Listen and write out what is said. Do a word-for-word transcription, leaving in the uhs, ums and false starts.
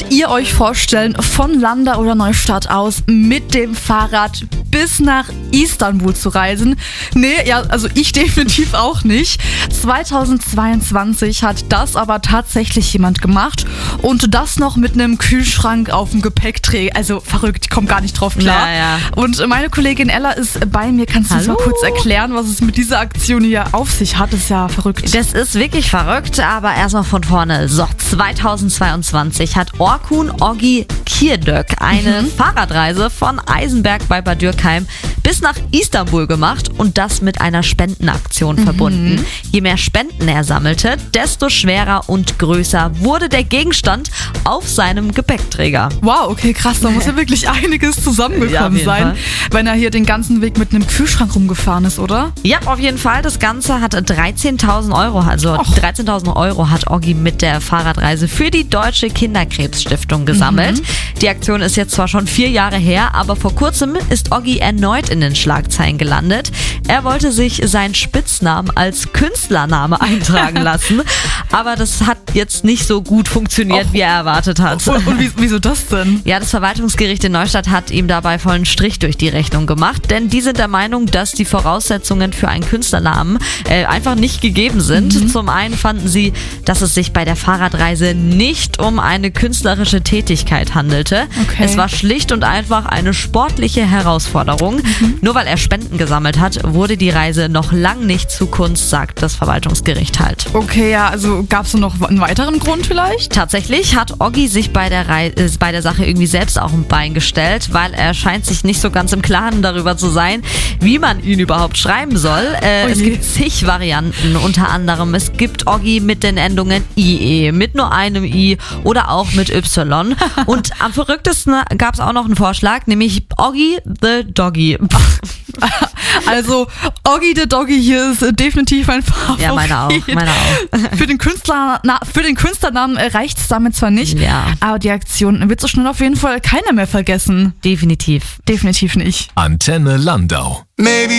ihr euch vorstellen, von Landau oder Neustadt aus mit dem Fahrrad bis nach Istanbul zu reisen? Nee, ja, also ich definitiv auch nicht. zweitausendzweiundzwanzig hat das aber tatsächlich jemand gemacht und das noch mit einem Kühlschrank auf dem Gepäckträger. Also verrückt, ich komme gar nicht drauf klar. Ja, ja. Und meine Kollegin Ella ist bei mir. Kannst du uns mal kurz erklären, was es mit dieser Aktion hier auf sich hat? Das ist ja verrückt. Das ist wirklich verrückt, aber erstmal von vorne. So, zweitausendzweiundzwanzig hat Orkun Oggi Kirdök eine mhm. Fahrradreise von Eisenberg bei Bad Dürkheim bis nach Istanbul gemacht und das mit einer Spendenaktion mhm. verbunden. Je mehr Spenden er sammelte, desto schwerer und größer wurde der Gegenstand auf seinem Gepäckträger. Wow, okay, krass, da muss ja wirklich einiges zusammengekommen ja, sein, Fall. wenn er hier den ganzen Weg mit einem Kühlschrank rumgefahren ist, oder? Ja, auf jeden Fall. Das Ganze hat dreizehntausend Euro, also Och. dreizehntausend Euro hat Oggi mit der Fahrradreise für die Deutsche Kinderkrebsstiftung gesammelt. Mhm. Die Aktion ist jetzt zwar schon vier Jahre her, aber vor kurzem ist Oggi erneut in den Schlagzeilen gelandet. Er wollte sich seinen Spitznamen als Künstlername eintragen lassen, aber das hat jetzt nicht so gut funktioniert, Och. wie er erwartet hat. Und, und wieso das denn? Ja, das Verwaltungsgericht in Neustadt hat ihm dabei vollen Strich durch die Rechnung gemacht, denn die sind der Meinung, dass die Voraussetzungen für einen Künstlernamen äh, einfach nicht gegeben sind. Mhm. Zum einen fanden sie, dass es sich bei der Fahrradreise nicht um eine künstlerische Tätigkeit handelte. Okay. Es war schlicht und einfach eine sportliche Herausforderung. Mhm. Nur weil er Spenden gesammelt hat, wurde die Reise noch lang nicht zu Kunst, sagt das Verwaltungsgericht halt. Okay, ja, also gab es noch einen weiteren Grund vielleicht? Tatsächlich hat Oggi sich bei der, Rei- äh, bei der Sache irgendwie selbst auch ein Bein gestellt, weil er scheint sich nicht so ganz im Klaren darüber zu sein, wie man ihn überhaupt schreiben soll. Äh, es gibt zig Varianten, unter anderem es gibt Oggi mit den Endungen I E, mit nur einem I oder auch mit Y. Und am verrücktesten gab es auch noch einen Vorschlag, nämlich Oggi the Doggy. Also Oggi the Doggy hier ist definitiv ein Favorit. Ja, meine auch, meine auch. Für den, Künstler, na, für den Künstlernamen reicht es damit zwar nicht, ja. aber die Aktion wird so schnell auf jeden Fall keiner mehr vergessen. Definitiv. Definitiv nicht. Antenne Landau. Maybe